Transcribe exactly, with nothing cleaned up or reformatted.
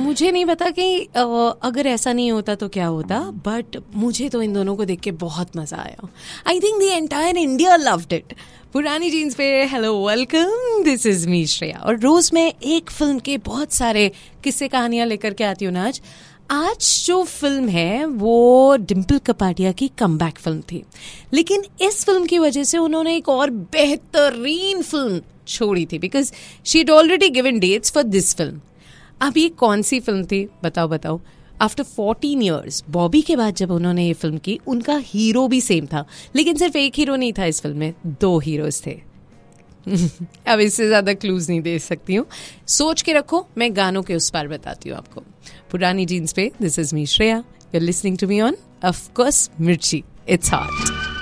मुझे नहीं पता कि अ, अगर ऐसा नहीं होता तो क्या होता, बट मुझे तो इन दोनों को देख के बहुत मजा आया. I think the entire India loved it. पुरानी जीन्स पे hello welcome, this is me Shreya. और रोज मैं एक फिल्म के बहुत सारे किस्से कहानियां लेकर के आती हूँ ना. आज आज जो फिल्म है वो डिम्पल कपाडिया की कमबैक फिल्म थी, लेकिन इस फिल्म की वजह से उन्होंने एक और बेहतरीन फिल्म छोड़ी थी, because she had already given dates for this film. अब ये कौन सी फिल्म थी बताओ बताओ. आफ्टर फोर्टीन ईयर्स बॉबी के बाद जब उन्होंने ये फिल्म की, उनका हीरो भी सेम था, लेकिन सिर्फ एक हीरो नहीं था इस फिल्म में, दो हीरोज थे. अब इससे ज्यादा क्लूज नहीं दे सकती हूँ, सोच के रखो, मैं गानों के उस पार बताती हूँ आपको. पुरानी जीन्स पे, this is me Shreya, you are listening to me on off course मिर्ची, इट्स हॉट.